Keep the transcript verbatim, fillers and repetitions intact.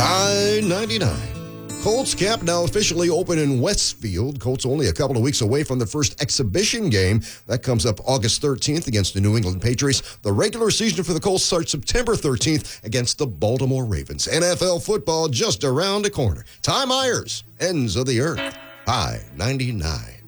I ninety-nine. Colts camp now officially open in Westfield. Colts only a couple of weeks away from the first exhibition game. That comes up August thirteenth against the New England Patriots. The regular season for the Colts starts September thirteenth against the Baltimore Ravens. N F L football just around the corner. Ty Myers, Ends of the Earth. I ninety-nine.